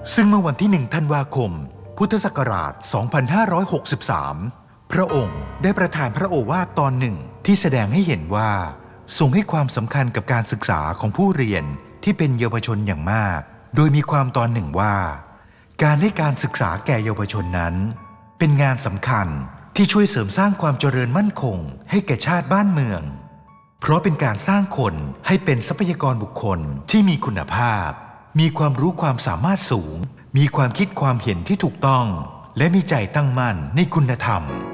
ซึ่งเมื่อวันที่1 ธันวาคม พุทธศักราช 2563 พระองค์ได้ประทานพระโอวาทตอนหนึ่งที่แสดงให้เห็นว่าทรงให้ความสำคัญกับการศึกษาของผู้เรียนที่เป็นเยาวชนอย่างมากโดยมีความตอนหนึ่งว่าการให้การศึกษาแก่เยาวชนนั้นเป็นงานสำคัญที่ช่วยเสริมสร้างความเจริญมั่นคงให้แก่ชาติบ้านเมืองเพราะเป็นการสร้างคนให้เป็นทรัพยากรบุคคลที่มีคุณภาพมีความรู้ความสามารถสูงมีความคิดความเห็นที่ถูกต้องและมีใจตั้งมั่นในคุณธรรม